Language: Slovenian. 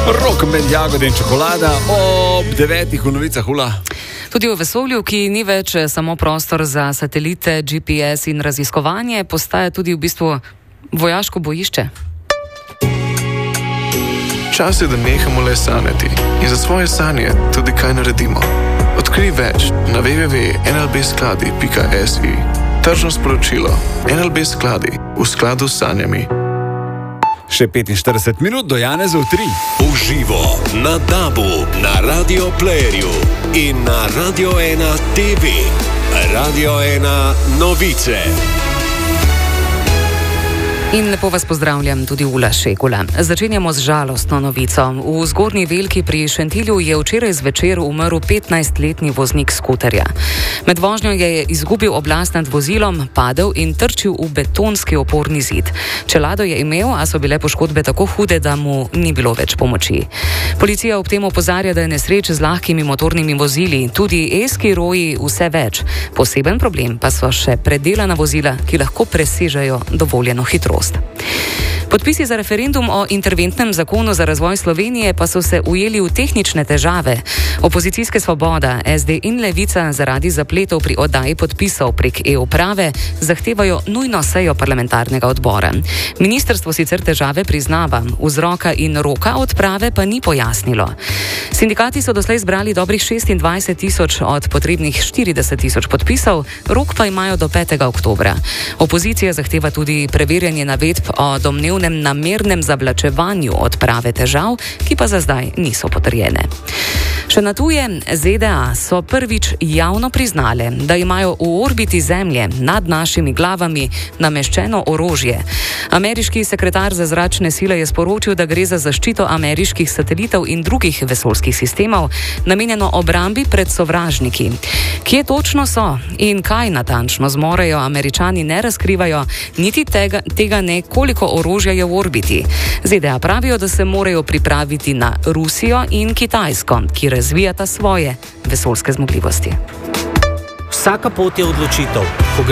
Rok med jagode in čokolada ob 9. v novicah Ula. Tudi v vesolju, ki ni več samo prostor za satelite, GPS in raziskovanje, postaja tudi v bistvu vojaško bojišče. Čas je, da nehamo le sanjati in za svoje sanje tudi kaj naredimo. Odkrij več na www.nlbskladi.si. Tržno sporočilo. NLB skladi v skladu s sanjami. Še 45 minut do Janezov 3. Uživo na DAB-u, na Radio Playerju in na Radio 1 TV. Radio 1 novice. In lepo vas pozdravljam tudi Ula Šegula. Začenjamo z žalostno novico. V Zgornji Velki pri Šentilju je včeraj zvečer umrl 15-letni voznik skuterja. Med vožnjo je izgubil oblast nad vozilom, padel in trčil v betonski oporni zid. Čelado je imel, a so bile poškodbe tako hude, da mu ni bilo več pomoči. Policija ob tem opozarja, da je nesreč z lahkimi motornimi vozili, tudi e-skiroji vse več. Poseben problem pa so še predelana vozila, ki lahko presežejo dovoljeno hitrost. Podpisi za referendum o interventnem zakonu za razvoj Slovenije pa so se ujeli v tehnične težave. Opozicijske Svoboda, SD in Levica zaradi zapletov pri oddaji podpisov prek e-uprave zahtevajo nujno sejo parlamentarnega odbora. Ministrstvo sicer težave priznava, vzroka in roka odprave pa ni pojasnilo. Sindikati so doslej zbrali dobrih 26.000 od potrebnih 40.000 podpisov, rok pa imajo do 5. oktobra. Opozicija zahteva tudi preverjanje navedb o domnevnem namernem zavlačevanju odprave težav, ki pa za zdaj niso potrjene. Še na tuje, ZDA so prvič javno priznale, da imajo v orbiti Zemlje nad našimi glavami nameščeno orožje. Ameriški sekretar za zračne sile je sporočil, da gre za zaščito ameriških satelitov in drugih vesoljskih sistemov, namenjeno obrambi pred sovražniki. Kje točno so in kaj natančno zmorejo, Američani ne razkrivajo, niti tega ne, koliko orožja je v orbiti. ZDA pravijo, da se morajo pripraviti na Rusijo in Kitajsko, ki razvijata svoje vesoljske zmogljivosti. Vsaka pot je odločitev. Ko